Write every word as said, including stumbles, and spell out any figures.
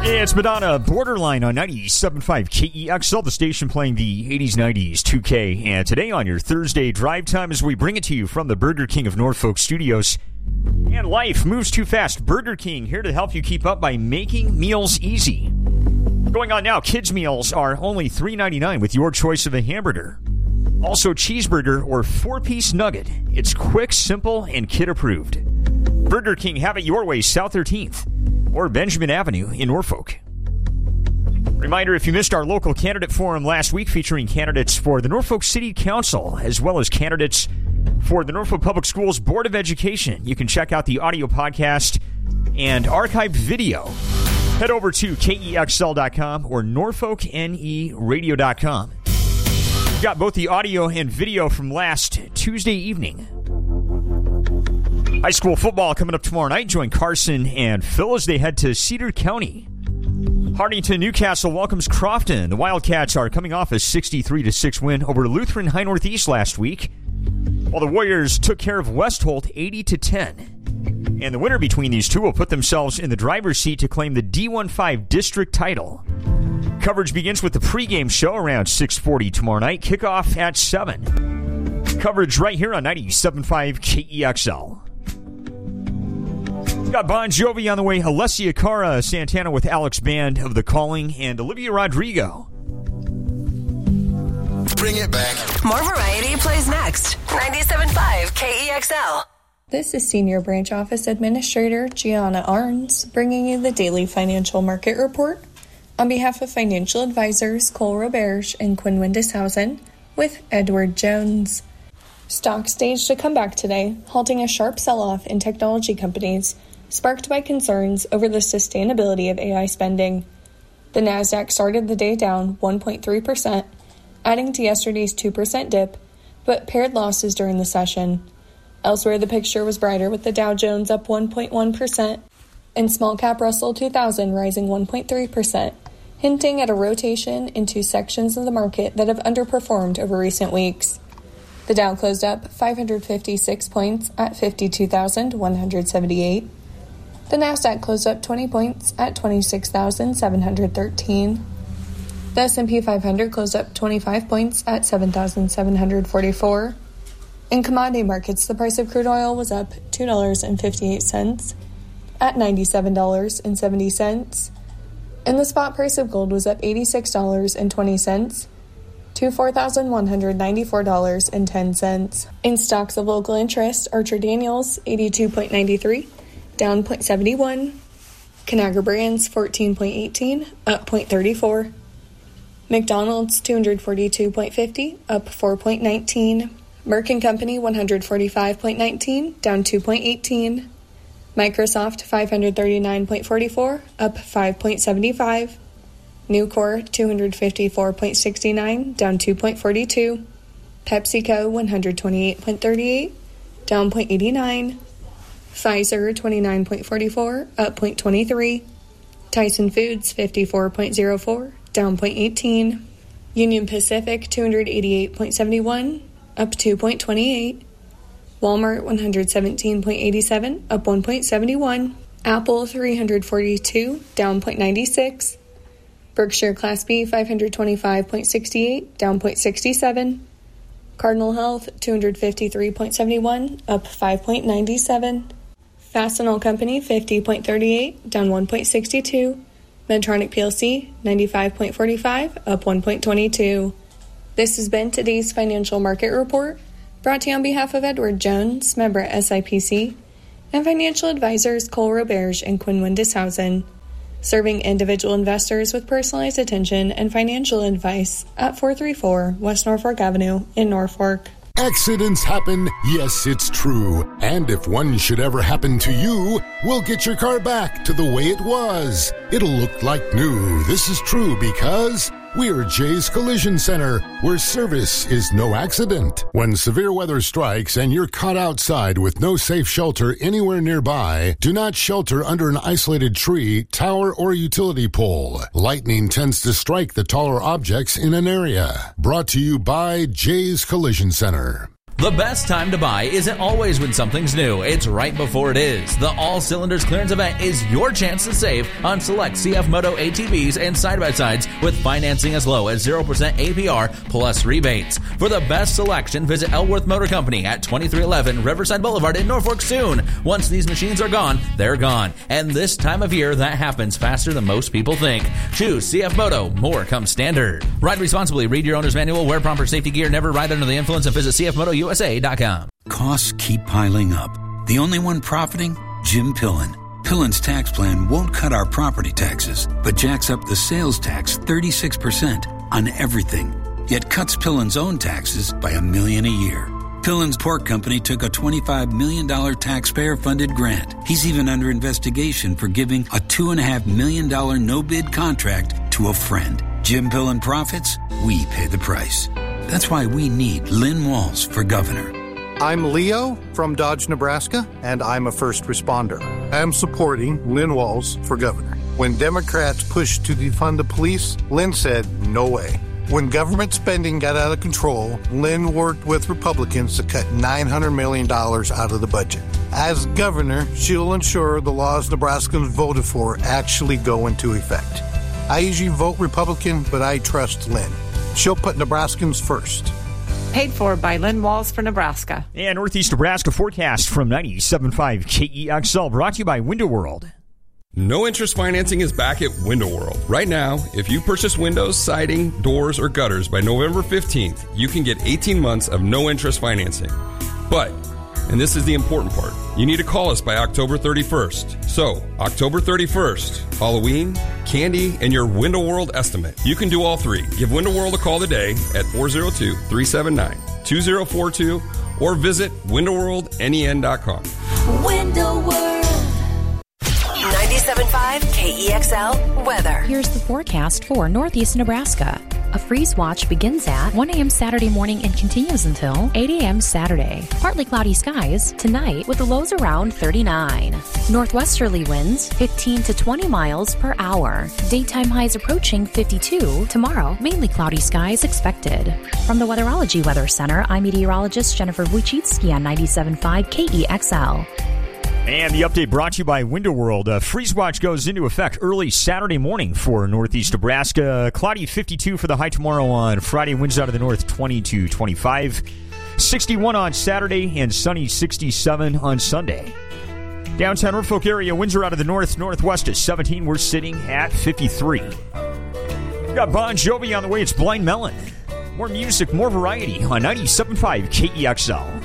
It's Madonna, Borderline on ninety-seven point five K E X L, the station playing the eighties, nineties, two K. And today on your Thursday drive time as we bring it to you from the Burger King of Norfolk studios. And life moves too fast. Burger King here to help you keep up by making meals easy. Going on now, kids' meals are only three ninety-nine with your choice of a hamburger. Also, cheeseburger or four-piece nugget. It's quick, simple, and kid-approved. Burger King, have it your way, South thirteenth or Benjamin Avenue in Norfolk. Reminder, if you missed our local candidate forum last week featuring candidates for the Norfolk City Council as well as candidates for the Norfolk Public Schools Board of Education, you can check out the audio podcast and archived video. Head over to K E X L dot com or Norfolk N E Radio dot com. We've got both the audio and video from last Tuesday evening. High school football coming up tomorrow night. Join Carson and Phil as they head to Cedar County. Hartington Newcastle welcomes Crofton. The Wildcats are coming off a sixty-three to six win over Lutheran High Northeast last week, while the Warriors took care of Westholt eighty to ten. And the winner between these two will put themselves in the driver's seat to claim the D fifteen district title. Coverage begins with the pregame show around six forty tomorrow night. Kickoff at seven. Coverage right here on ninety-seven point five K E X L. Got Bon Jovi on the way, Alessia Cara, Santana with Alex Band of The Calling, and Olivia Rodrigo. Bring it back. More variety plays next. ninety-seven point five K E X L. This is Senior Branch Office Administrator Gianna Arns bringing you the daily financial market report on behalf of financial advisors Cole Roberge and Quinn Windishausen with Edward Jones. Stocks staged a comeback today, halting a sharp sell-off in technology companies, sparked by concerns over the sustainability of A I spending. The Nasdaq started the day down one point three percent, adding to yesterday's two percent dip, but paired losses during the session. Elsewhere, the picture was brighter with the Dow Jones up one point one percent and small-cap Russell two thousand rising one point three percent, hinting at a rotation into sections of the market that have underperformed over recent weeks. The Dow closed up five hundred fifty-six points at fifty-two thousand one hundred seventy-eight. The Nasdaq closed up twenty points at twenty-six thousand seven hundred thirteen. The S and P five hundred closed up twenty-five points at seven thousand seven hundred forty-four. In commodity markets, the price of crude oil was up two dollars and fifty-eight cents at ninety-seven dollars and seventy cents. And the spot price of gold was up eighty-six dollars and twenty cents to four thousand one hundred ninety-four dollars and ten cents. In stocks of local interest, Archer Daniels eighty-two point nine three, down zero point seven one. Conagra Brands fourteen point one eight, up zero point three four. McDonald's two hundred forty-two point five zero, up four point one nine. Merck and Company one hundred forty-five point one nine, down two point one eight. Microsoft five hundred thirty-nine point four four, up five point seven five. Nucor two hundred fifty-four point six nine, down two point four two. PepsiCo one hundred twenty-eight point three eight, down zero point eight nine. Pfizer twenty-nine point four four, up zero point two three. Tyson Foods fifty-four point zero four, down zero point one eight. Union Pacific two hundred eighty-eight point seven one, up two point two eight. Walmart one hundred seventeen point eight seven, up one point seven one. Apple three hundred forty-two, down zero point nine six. Berkshire Class B five hundred twenty-five point six eight, down zero point six seven. Cardinal Health two hundred fifty-three point seven one, up five point nine seven. Fastenal Company fifty point three eight, down one point six two. Medtronic P L C ninety-five point four five, up one point two two. This has been today's financial market report, brought to you on behalf of Edward Jones, member at S I P C, and financial advisors Cole Roberge and Quinn Windishausen, serving individual investors with personalized attention and financial advice at four thirty-four West Norfolk Avenue in Norfolk. Accidents happen, yes, it's true. And if one should ever happen to you, we'll get your car back to the way it was. It'll look like new. This is true because we're Jay's Collision Center, where service is no accident. When severe weather strikes and you're caught outside with no safe shelter anywhere nearby, do not shelter under an isolated tree, tower, or utility pole. Lightning tends to strike the taller objects in an area. Brought to you by Jay's Collision Center. The best time to buy isn't always when something's new. It's right before it is. The All Cylinders Clearance Event is your chance to save on select C F Moto A T Vs and side-by-sides with financing as low as zero percent A P R plus rebates. For the best selection, visit Elworth Motor Company at twenty-three eleven Riverside Boulevard in Norfolk soon. Once these machines are gone, they're gone. And this time of year, that happens faster than most people think. Choose C F Moto. More comes standard. Ride responsibly. Read your owner's manual. Wear proper safety gear. Never ride under the influence. And visit C F Moto U S A dot com. Costs keep piling up. The only one profiting? Jim Pillen. Pillen's tax plan won't cut our property taxes, but jacks up the sales tax thirty-six percent on everything, yet cuts Pillen's own taxes by a million a year. Pillen's Pork Company took a twenty-five million dollars taxpayer-funded grant. He's even under investigation for giving a two point five million dollars no-bid contract to a friend. Jim Pillen profits, we pay the price. That's why we need Lynn Walls for governor. I'm Leo from Dodge, Nebraska, and I'm a first responder. I'm supporting Lynn Walls for governor. When Democrats pushed to defund the police, Lynn said, no way. When government spending got out of control, Lynn worked with Republicans to cut nine hundred million dollars out of the budget. As governor, she'll ensure the laws Nebraskans voted for actually go into effect. I usually vote Republican, but I trust Lynn. She'll put Nebraskans first. Paid for by Lynn Walls for Nebraska. And Northeast Nebraska forecast from ninety-seven point five K E X L, brought to you by Window World. No interest financing is back at Window World. Right now, if you purchase windows, siding, doors, or gutters by November fifteenth, you can get eighteen months of no interest financing. But, and this is the important part, you need to call us by October thirty-first. So, October thirty-first, Halloween, candy, and your Window World estimate. You can do all three. Give Window World a call today at four oh two, three seven nine, two oh four two or visit window world nen dot com. Window World. ninety-seven point five K E X L weather. Here's the forecast for Northeast Nebraska. A freeze watch begins at one a.m. Saturday morning and continues until eight a.m. Saturday. Partly cloudy skies tonight with the lows around thirty-nine. Northwesterly winds fifteen to twenty miles per hour. Daytime highs approaching fifty-two. Tomorrow, mainly cloudy skies expected. From the Weatherology Weather Center, I'm meteorologist Jennifer Wojcicki on ninety-seven point five K E X L. And the update brought to you by Window World. Uh, freeze watch goes into effect early Saturday morning for Northeast Nebraska. Cloudy fifty-two for the high tomorrow on Friday. Winds out of the north twenty to twenty-five. sixty-one on Saturday and sunny sixty-seven on Sunday. Downtown Norfolk area, winds are out of the north northwest at seventeen. We're sitting at fifty-three. We've got Bon Jovi on the way. It's Blind Melon. More music, more variety on ninety-seven point five K E X L.